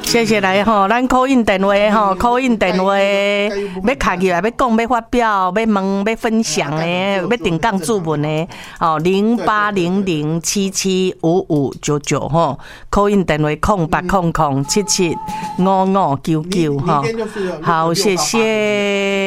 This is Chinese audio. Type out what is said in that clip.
谢谢来吼，咱call in电话吼，call in电话要卡起来，要讲要发表，要问要分享的，要定岗注文的，哦，0800775599吼，call in 电话0800775599吼，好，谢谢。